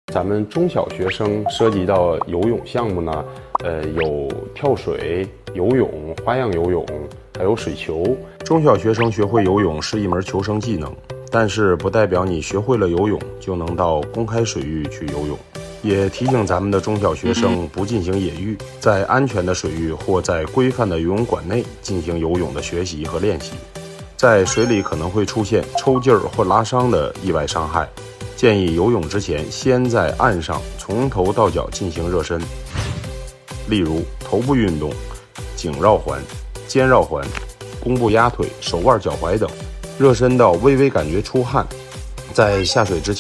咱们中小学生涉及到游泳项目呢，有跳水、游泳、花样游泳，还有水球。 中小学生学会游泳是一门求生技能，但是不代表你学会了游泳就能到公开水域去游泳。也提醒咱们的中小学生不进行野浴，在安全的水域或在规范的游泳馆内进行游泳的学习和练习。在水里可能会出现抽筋儿或拉伤的意外伤害，建议游泳之前先在岸上从头到脚进行热身，例如头部运动、颈绕环、肩绕环、弓步压腿、手腕脚踝等，热身到微微感觉出汗。在下水之前